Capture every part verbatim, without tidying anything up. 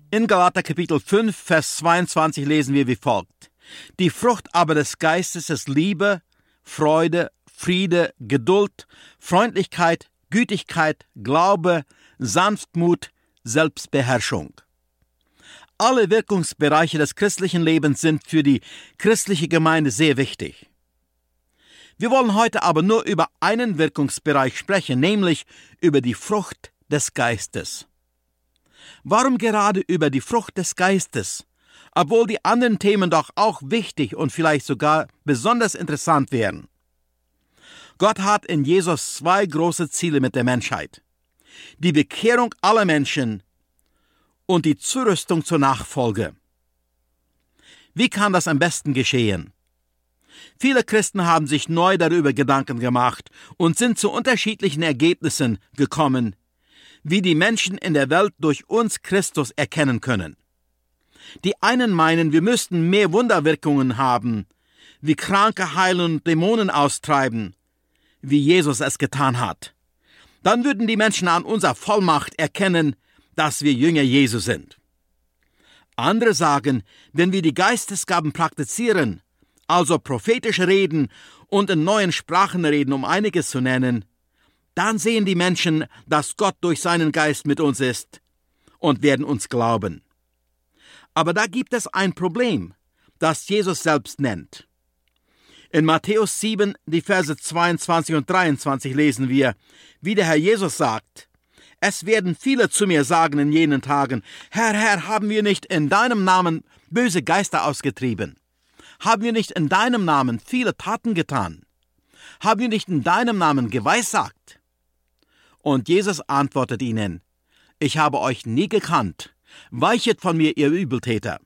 In Galater Kapitel fünf, Vers zweiundzwanzig lesen wir wie folgt: Die Frucht aber des Geistes ist Liebe, Freude, Friede, Geduld, Freundlichkeit, Gütigkeit, Glaube, Sanftmut, Selbstbeherrschung. Alle Wirkungsbereiche des christlichen Lebens sind für die christliche Gemeinde sehr wichtig. Wir wollen heute aber nur über einen Wirkungsbereich sprechen, nämlich über die Frucht des Geistes. Warum gerade über die Frucht des Geistes, obwohl die anderen Themen doch auch wichtig und vielleicht sogar besonders interessant wären? Gott hat in Jesus zwei große Ziele mit der Menschheit: die Bekehrung aller Menschen und die Zurüstung zur Nachfolge. Wie kann das am besten geschehen? Viele Christen haben sich neu darüber Gedanken gemacht und sind zu unterschiedlichen Ergebnissen gekommen, wie die Menschen in der Welt durch uns Christus erkennen können. Die einen meinen, wir müssten mehr Wunderwirkungen haben, wie Kranke heilen und Dämonen austreiben, wie Jesus es getan hat. Dann würden die Menschen an unserer Vollmacht erkennen, dass wir Jünger Jesu sind. Andere sagen, wenn wir die Geistesgaben praktizieren, also prophetisch reden und in neuen Sprachen reden, um einiges zu nennen, dann sehen die Menschen, dass Gott durch seinen Geist mit uns ist und werden uns glauben. Aber da gibt es ein Problem, das Jesus selbst nennt. In Matthäus sieben, die Verse zweiundzwanzig und dreiundzwanzig lesen wir, wie der Herr Jesus sagt: Es werden viele zu mir sagen in jenen Tagen: Herr, Herr, haben wir nicht in deinem Namen böse Geister ausgetrieben? Haben wir nicht in deinem Namen viele Taten getan? Haben wir nicht in deinem Namen geweissagt? Und Jesus antwortet ihnen: Ich habe euch nie gekannt. Weichet von mir, ihr Übeltäter.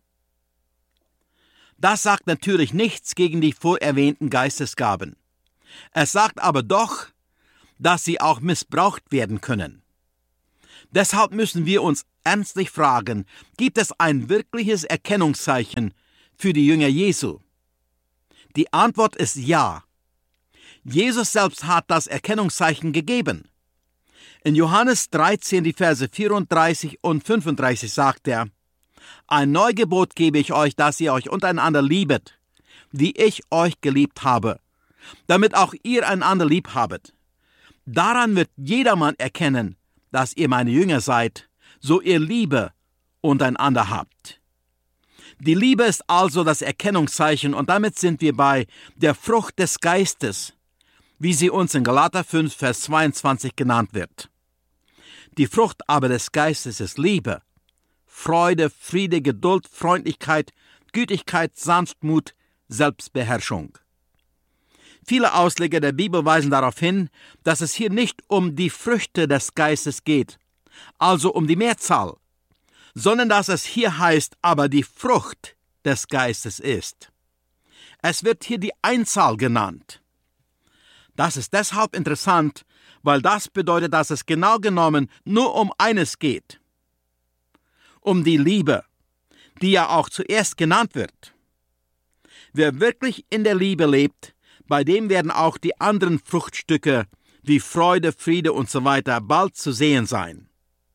Das sagt natürlich nichts gegen die vorerwähnten Geistesgaben. Es sagt aber doch, dass sie auch missbraucht werden können. Deshalb müssen wir uns ernstlich fragen, gibt es ein wirkliches Erkennungszeichen für die Jünger Jesu? Die Antwort ist ja. Jesus selbst hat das Erkennungszeichen gegeben. In Johannes dreizehn, die Verse vierunddreißig und fünfunddreißig sagt er: Ein Neugebot gebe ich euch, dass ihr euch untereinander liebet, wie ich euch geliebt habe, damit auch ihr einander lieb habet. Daran wird jedermann erkennen, dass ihr meine Jünger seid, so ihr Liebe untereinander habt. Die Liebe ist also das Erkennungszeichen, und damit sind wir bei der Frucht des Geistes, wie sie uns in Galater fünf, Vers zweiundzwanzig genannt wird. Die Frucht aber des Geistes ist Liebe, Freude, Friede, Geduld, Freundlichkeit, Gütigkeit, Sanftmut, Selbstbeherrschung. Viele Ausleger der Bibel weisen darauf hin, dass es hier nicht um die Früchte des Geistes geht, also um die Mehrzahl, sondern dass es hier heißt, aber die Frucht des Geistes ist. Es wird hier die Einzahl genannt. Das ist deshalb interessant, weil das bedeutet, dass es genau genommen nur um eines geht: um die Liebe, die ja auch zuerst genannt wird. Wer wirklich in der Liebe lebt, bei dem werden auch die anderen Fruchtstücke wie Freude, Friede und so weiter bald zu sehen sein.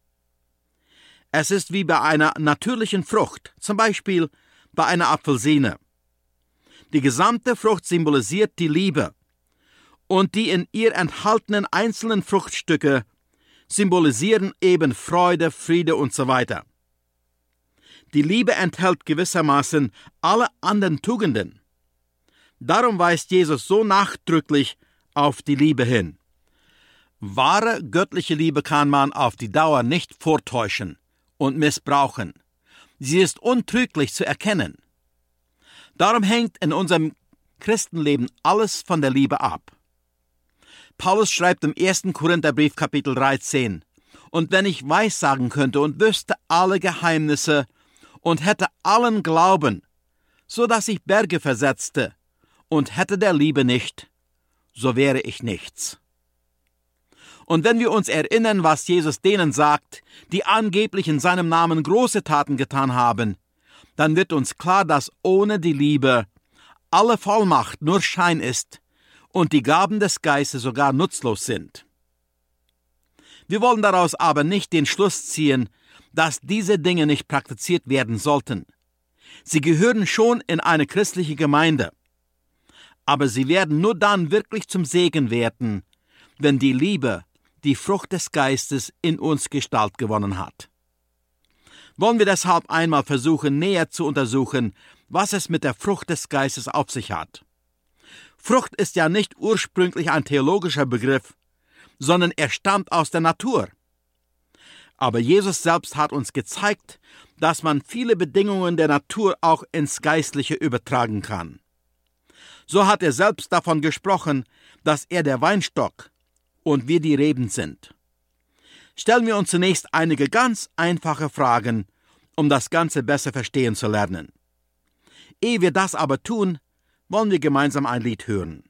Es ist wie bei einer natürlichen Frucht, zum Beispiel bei einer Apfelsine. Die gesamte Frucht symbolisiert die Liebe, und die in ihr enthaltenen einzelnen Fruchtstücke symbolisieren eben Freude, Friede und so weiter. Die Liebe enthält gewissermaßen alle anderen Tugenden. Darum weist Jesus so nachdrücklich auf die Liebe hin. Wahre göttliche Liebe kann man auf die Dauer nicht vortäuschen und missbrauchen. Sie ist untrüglich zu erkennen. Darum hängt in unserem Christenleben alles von der Liebe ab. Paulus schreibt im ersten Korintherbrief Kapitel dreizehn: Und wenn ich weissagen könnte und wüsste alle Geheimnisse und hätte allen Glauben, so dass ich Berge versetzte, und hätte der Liebe nicht, so wäre ich nichts. Und wenn wir uns erinnern, was Jesus denen sagt, die angeblich in seinem Namen große Taten getan haben, dann wird uns klar, dass ohne die Liebe alle Vollmacht nur Schein ist und die Gaben des Geistes sogar nutzlos sind. Wir wollen daraus aber nicht den Schluss ziehen, dass diese Dinge nicht praktiziert werden sollten. Sie gehören schon in eine christliche Gemeinde, aber sie werden nur dann wirklich zum Segen werden, wenn die Liebe, die Frucht des Geistes in uns Gestalt gewonnen hat. Wollen wir deshalb einmal versuchen, näher zu untersuchen, was es mit der Frucht des Geistes auf sich hat. Frucht ist ja nicht ursprünglich ein theologischer Begriff, sondern er stammt aus der Natur. Aber Jesus selbst hat uns gezeigt, dass man viele Bedingungen der Natur auch ins Geistliche übertragen kann. So hat er selbst davon gesprochen, dass er der Weinstock und wir die Reben sind. Stellen wir uns zunächst einige ganz einfache Fragen, um das Ganze besser verstehen zu lernen. Ehe wir das aber tun, wollen wir gemeinsam ein Lied hören.